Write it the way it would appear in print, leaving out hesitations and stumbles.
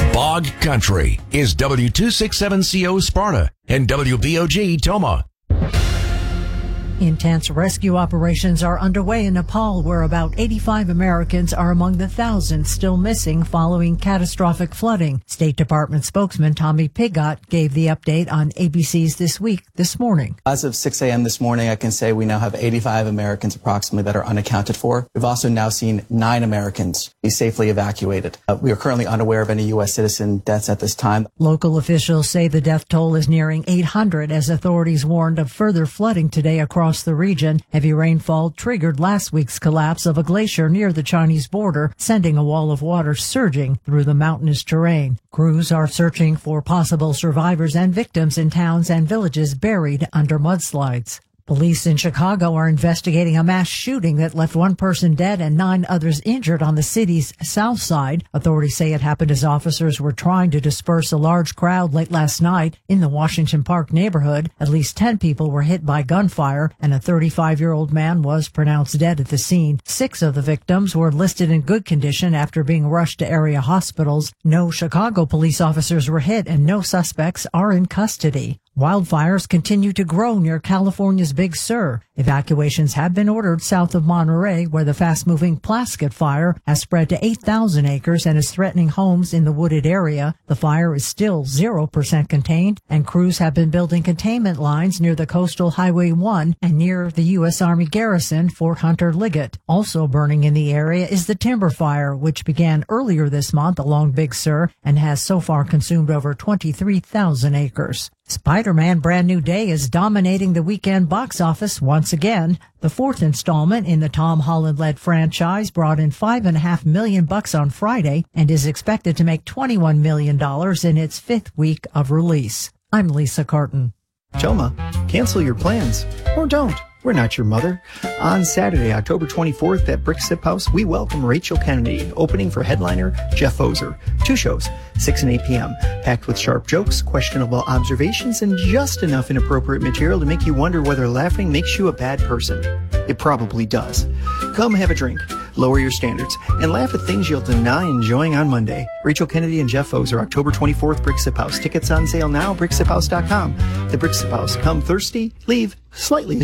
Bog Country is W267CO Sparta and WBOG Toma. Intense rescue operations are underway in Nepal, where about 85 Americans are among the thousands still missing following catastrophic flooding. State Department spokesman Tommy Pigott gave the update on ABC's This Week this morning. As of 6 a.m. this morning, I can say we now have 85 Americans approximately that are unaccounted for. We've also now seen 9 Americans be safely evacuated. We are currently unaware of any U.S. citizen deaths at this time. Local officials say the death toll is nearing 800 as authorities warned of further flooding today across the region. Heavy rainfall triggered last week's collapse of a glacier near the Chinese border, sending a wall of water surging through the mountainous terrain. Crews are searching for possible survivors and victims in towns and villages buried under mudslides. Police in Chicago are investigating a mass shooting that left 1 person dead and 9 others injured on the city's south side. Authorities say it happened as officers were trying to disperse a large crowd late last night in the Washington Park neighborhood. At least 10 people were hit by gunfire, and a 35-year-old man was pronounced dead at the scene. 6 of the victims were listed in good condition after being rushed to area hospitals. No Chicago police officers were hit, and no suspects are in custody. Wildfires continue to grow near California's Big Sur. Evacuations have been ordered south of Monterey, where the fast-moving Plaskett fire has spread to 8,000 acres and is threatening homes in the wooded area. The fire is still 0% contained, and crews have been building containment lines near the coastal Highway 1 and near the U.S. Army garrison, Fort Hunter Liggett. Also burning in the area is the Timber Fire, which began earlier this month along Big Sur and has so far consumed over 23,000 acres. Spider-Man Brand New Day is dominating the weekend box office once again. The 4th installment in the Tom Holland-led franchise brought in $5.5 million on Friday and is expected to make $21 million in its 5th week of release. I'm Lisa Carton. Toma, cancel your plans. Or don't. We're not your mother. On Saturday, October 24th at Brick Sip House, we welcome Rachel Kennedy, opening for headliner Jeff Ozer. 2 shows, 6 and 8 p.m., packed with sharp jokes, questionable observations, and just enough inappropriate material to make you wonder whether laughing makes you a bad person. It probably does. Come have a drink, lower your standards, and laugh at things you'll deny enjoying on Monday. Rachel Kennedy and Jeff Ozer, October 24th, Brick Sip House. Tickets on sale now, bricksiphouse.com. The Brick Sip House. Come thirsty, leave slightly